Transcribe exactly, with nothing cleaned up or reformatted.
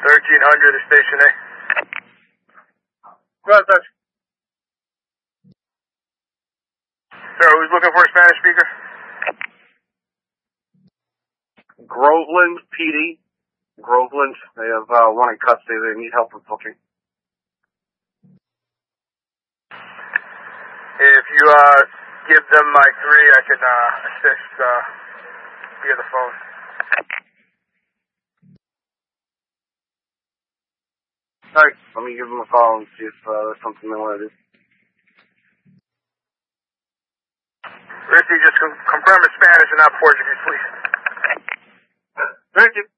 thirteen hundred is Station A. Go ahead, Dutch. Sir, who's looking for a Spanish speaker? Groveland P D. Groveland. They have uh, one in custody. They need help with booking. If you uh, give them my three, I can uh, assist uh, via the phone. Alright, let me give them a call and see if uh, there's something they want to do. Risky, just con- confirm in Spanish and not Portuguese, please. Thank you.